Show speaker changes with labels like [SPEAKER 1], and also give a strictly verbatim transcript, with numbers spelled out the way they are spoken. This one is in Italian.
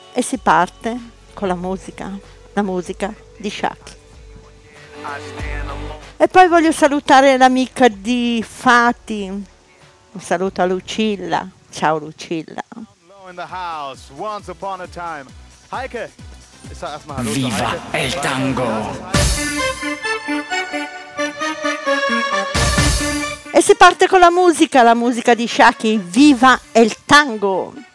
[SPEAKER 1] e si parte con la musica, la musica di Shaki. E poi voglio salutare l'amica di Fati, un saluto a Lucilla, ciao Lucilla.
[SPEAKER 2] Viva il tango!
[SPEAKER 1] E si parte con la musica, la musica di Shaki, viva il tango!